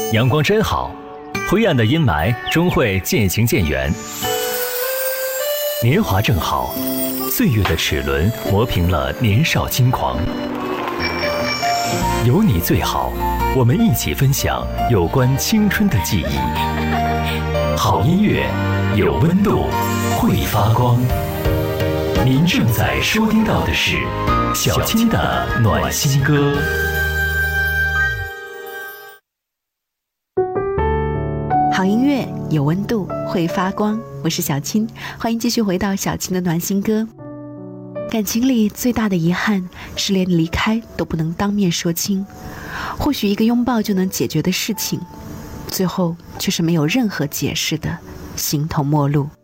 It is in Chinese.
阳光真好，灰暗的阴霾终会渐行渐远。年华正好，岁月的齿轮磨平了年少轻狂。有你最好，我们一起分享有关青春的记忆。好音乐，有温度，会发光。您正在收听到的是小青的暖心歌。 好音乐有温度，会发光。我是小青，欢迎继续回到小青的暖心歌。感情里最大的遗憾是连离开都不能当面说清，或许一个拥抱就能解决的事情，最后却是没有任何解释的形同陌路。